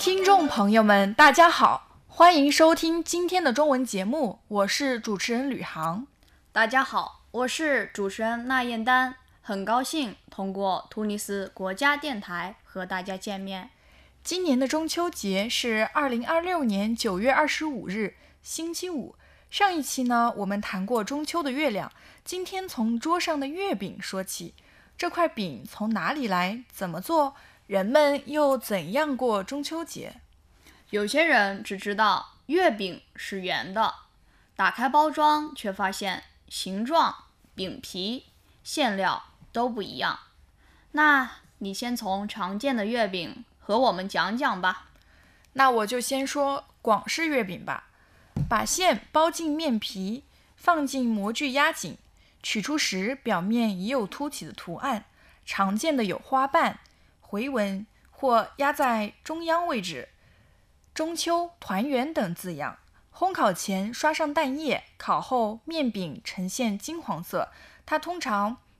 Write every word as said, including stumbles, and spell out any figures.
听众朋友们，大家好，欢迎收听今天的中文节目，我是主持人吕航。 大家好，我是主持人那燕丹，很高兴通过突尼斯国家电台和大家见面。 今年的中秋节是二零二六年九月二十五日，星期五。上一期呢，我们谈过中秋的月亮，今天从桌上的月饼说起。这块饼从哪里来？怎么做？人们又怎样过中秋节？ 有些人只知道月饼是圆的，打开包装却发现形状、饼皮、馅料都不一样。那你先从常见的月饼和我们讲讲吧。 那我就先说广式月饼吧。把馅包进面皮，放进模具压紧，取出时表面已有凸起的图案，常见的有花瓣、回纹或压在中央位置、中秋、团圆等字样。烘烤前刷上蛋液，烤后面饼呈现金黄色。它通常